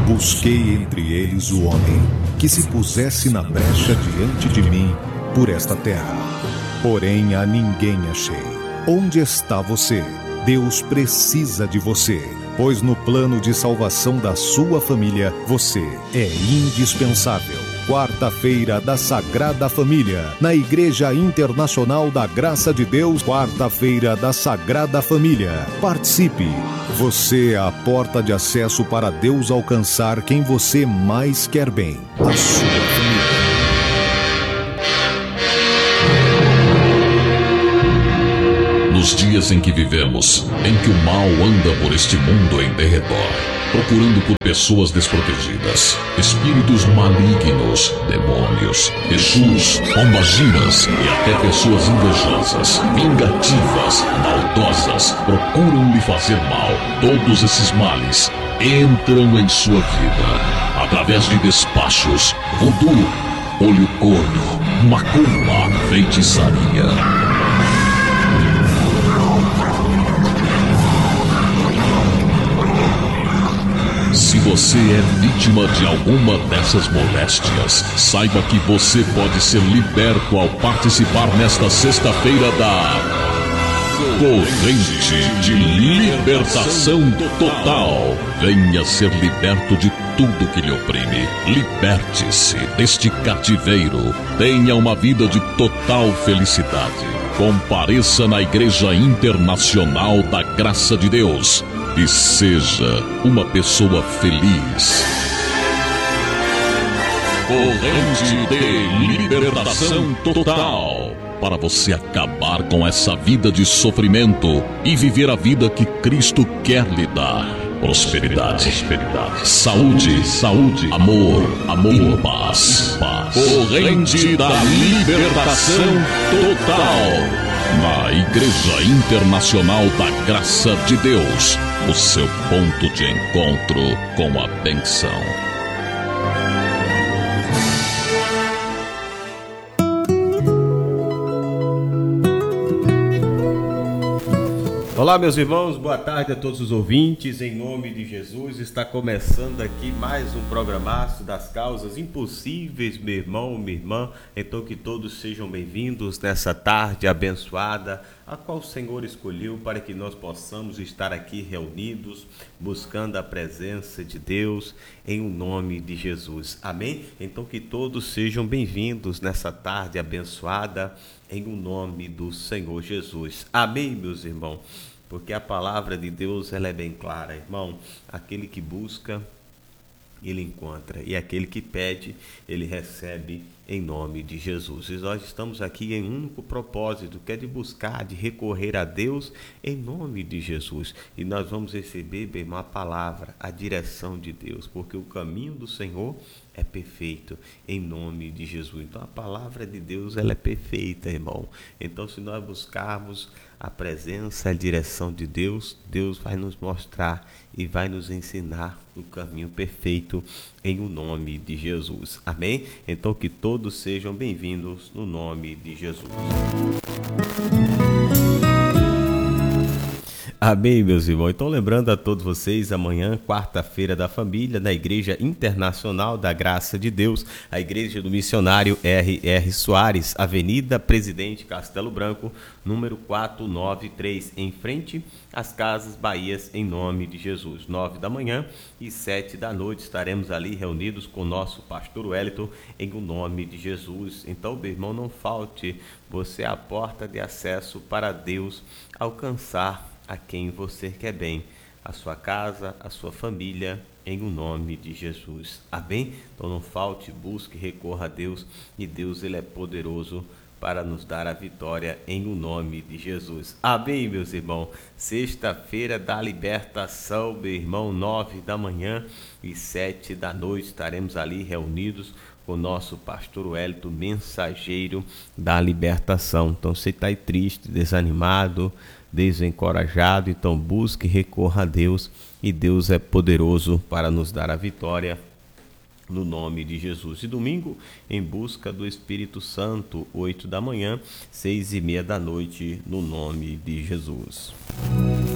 Busquei entre eles o homem que se pusesse na brecha diante de mim por esta terra. Porém a ninguém achei. Onde está você? Deus precisa de você, pois no plano de salvação da sua família, você é indispensável. Quarta-feira da Sagrada Família, na Igreja Internacional da Graça de Deus, quarta-feira da Sagrada Família. Participe! Você é a porta de acesso para Deus alcançar quem você mais quer bem, a sua família. Nos dias em que vivemos, em que o mal anda por este mundo em derredor, procurando por pessoas desprotegidas, espíritos malignos, demônios, exus, pombagiras e até pessoas invejosas, vingativas, maldosas, procuram lhe fazer mal. Todos esses males entram em sua vida através de despachos, voodoo, olho gordo, macumba, feitiçaria. Se você é vítima de alguma dessas moléstias, saiba que você pode ser liberto ao participar nesta sexta-feira da Corrente de Libertação Total. Venha ser liberto de tudo que lhe oprime. Liberte-se deste cativeiro. Tenha uma vida de total felicidade. Compareça na Igreja Internacional da Graça de Deus e seja uma pessoa feliz. Corrente de Libertação Total. Para você acabar com essa vida de sofrimento e viver a vida que Cristo quer lhe dar. Prosperidade, saúde, amor e paz. Corrente da Libertação Total. Na Igreja Internacional da Graça de Deus, o seu ponto de encontro com a bênção. Olá, meus irmãos, boa tarde a todos os ouvintes. Em nome de Jesus, está começando aqui mais um programaço das causas impossíveis, meu irmão, minha irmã. Então que todos sejam bem-vindos nessa tarde abençoada, a qual o Senhor escolheu para que nós possamos estar aqui reunidos, buscando a presença de Deus, em o nome de Jesus. Amém? Então que todos sejam bem-vindos nessa tarde abençoada, em o nome do Senhor Jesus. Amém, meus irmãos? Porque a palavra de Deus, ela é bem clara, irmão. Aquele que busca, ele encontra. E aquele que pede, ele recebe em nome de Jesus. E nós estamos aqui em um único propósito, que é de buscar, de recorrer a Deus em nome de Jesus. E nós vamos receber, bem, uma palavra, a direção de Deus, porque o caminho do Senhor é perfeito em nome de Jesus. Então a palavra de Deus, ela é perfeita, irmão. Então se nós buscarmos a presença, a direção de Deus, Deus vai nos mostrar e vai nos ensinar o caminho perfeito em o nome de Jesus. Amém? Então que todos sejam bem-vindos no nome de Jesus. Amém, meus irmãos. Então, lembrando a todos vocês, amanhã, quarta-feira da família, na Igreja Internacional da Graça de Deus, a Igreja do Missionário R.R. Soares, Avenida Presidente Castelo Branco, número 493, em frente às Casas Bahias, em nome de Jesus. 9 da manhã e 7 da noite estaremos ali reunidos com o nosso pastor Wellington, em o nome de Jesus. Então, meu irmão, não falte, você é a porta de acesso para Deus alcançar a quem você quer bem, a sua casa, a sua família, em o nome de Jesus. Amém? Então não falte, busque, recorra a Deus, e Deus, ele é poderoso para nos dar a vitória em o nome de Jesus. Amém, meus irmãos? Sexta-feira da libertação, meu irmão, 9 da manhã e 7 da noite estaremos ali reunidos com o nosso pastor Wellington, mensageiro da libertação. Então você está aí triste, desanimado, desencorajado, então busque, recorra a Deus, e Deus é poderoso para nos dar a vitória no nome de Jesus. E domingo, em busca do Espírito Santo, 8 da manhã, 6:30 da noite, no nome de Jesus.